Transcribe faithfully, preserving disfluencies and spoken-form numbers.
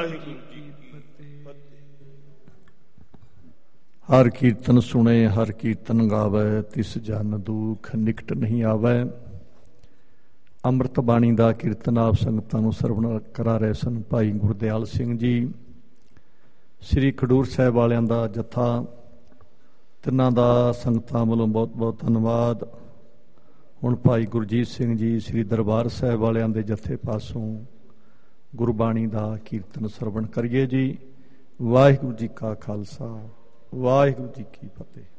ਵਾਹਿਗੁਰੂ ਜੀ ਕੀ ਫਤਿਹ। ਹਰ ਕੀਰਤਨ ਸੁਣੇ ਹਰ ਕੀਰਤਨ ਗਾਵੈ, ਤਿਸ ਜਨ ਦੁਖ ਨਿਕਟ ਨਹੀਂ ਆਵੈ। ਅੰਮ੍ਰਿਤ ਬਾਣੀ ਦਾ ਕੀਰਤਨ ਆਪ ਸੰਗਤਾਂ ਨੂੰ ਸਰਵਣ ਕਰਾ ਰਹੇ ਸਨ ਭਾਈ ਗੁਰਦਿਆਲ ਸਿੰਘ ਜੀ, ਸ੍ਰੀ ਖਡੂਰ ਸਾਹਿਬ ਵਾਲਿਆਂ ਦਾ ਜੱਥਾ, ਤਿੰਨਾਂ ਦਾ ਸੰਗਤਾਂ ਵੱਲੋਂ ਬਹੁਤ ਬਹੁਤ ਧੰਨਵਾਦ। ਹੁਣ ਭਾਈ ਗੁਰਜੀਤ ਸਿੰਘ ਜੀ ਸ੍ਰੀ ਦਰਬਾਰ ਸਾਹਿਬ ਵਾਲਿਆਂ ਦੇ ਜੱਥੇ ਪਾਸੋਂ ਗੁਰਬਾਣੀ ਦਾ ਕੀਰਤਨ ਸਰਵਣ ਕਰੀਏ ਜੀ। ਵਾਹਿਗੁਰੂ ਜੀ ਕਾ ਖਾਲਸਾ, ਵਾਹਿਗੁਰੂ ਜੀ ਕੀ ਫਤਿਹ।